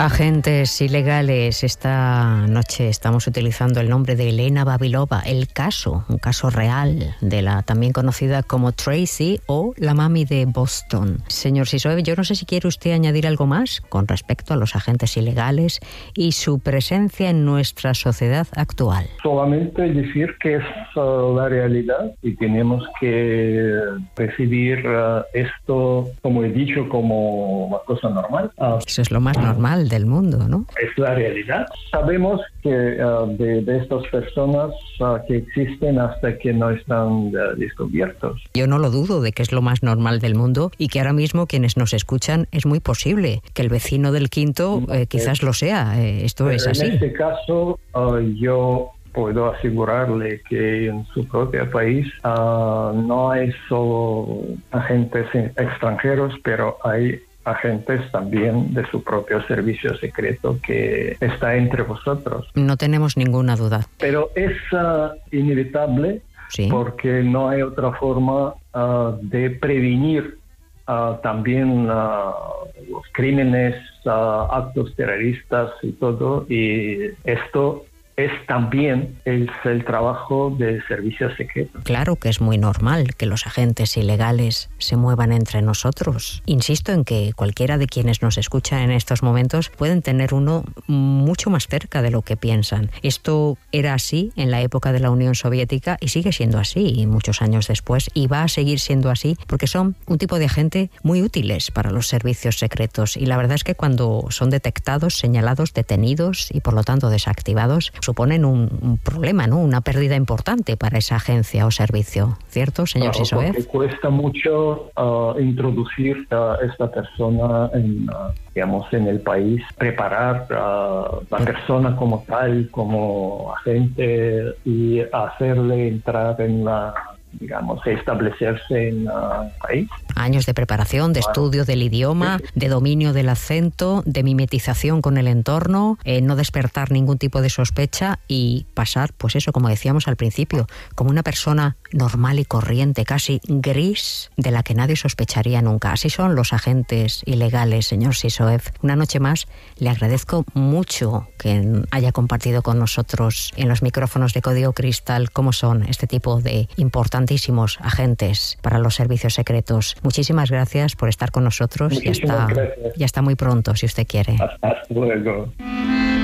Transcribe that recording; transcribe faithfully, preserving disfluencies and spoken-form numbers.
Agentes ilegales. Esta noche estamos utilizando el nombre de Elena Vavilova, el caso, un caso real de la también conocida como Tracy o la mami de Boston. Señor Sisoev, yo no sé si quiere usted añadir algo más con respecto a los agentes ilegales y su presencia en nuestra sociedad actual. Solamente decir que es uh, la realidad y tenemos que recibir uh, esto, como he dicho, como una cosa normal. Uh, Eso es lo más normal del mundo, ¿no? Es la realidad. Sabemos que uh, de, de estas personas uh, que existen hasta que no están uh, descubiertos. Yo no lo dudo de que es lo más normal del mundo y que ahora mismo quienes nos escuchan es muy posible que el vecino del quinto eh, quizás lo sea. Eh, esto es así. En este caso, uh, yo puedo asegurarle que en su propio país uh, no hay solo agentes extranjeros, pero hay agentes también de su propio servicio secreto que está entre vosotros. No tenemos ninguna duda. Pero es uh, inevitable, sí, porque no hay otra forma uh, de prevenir uh, también uh, los crímenes, uh, actos terroristas y todo, y esto es también es el trabajo del servicio secreto. Claro que es muy normal que los agentes ilegales se muevan entre nosotros. Insisto en que cualquiera de quienes nos escucha en estos momentos pueden tener uno mucho más cerca de lo que piensan. Esto era así en la época de la Unión Soviética y sigue siendo así muchos años después, y va a seguir siendo así porque son un tipo de agente muy útiles para los servicios secretos, y la verdad es que cuando son detectados, señalados, detenidos y por lo tanto desactivados, suponen un, un problema, ¿no? Una pérdida importante para esa agencia o servicio, ¿cierto, señor Claro, Sisoev? porque cuesta mucho uh, introducir a uh, esta persona en, uh, digamos, en el país, preparar a uh, la persona como tal, como agente, y hacerle entrar en la, digamos, establecerse en el uh, país. Años de preparación, de Claro. estudio del idioma, de dominio del acento, de mimetización con el entorno, eh, no despertar ningún tipo de sospecha y pasar, pues eso, como decíamos al principio, como una persona normal y corriente, casi gris, de la que nadie sospecharía nunca. Así son los agentes ilegales, señor Sisoev. Una noche más, le agradezco mucho que haya compartido con nosotros en los micrófonos de Código Cristal cómo son este tipo de importantísimos agentes para los servicios secretos. Muchísimas gracias por estar con nosotros y hasta, y hasta muy pronto, si usted quiere. Hasta luego.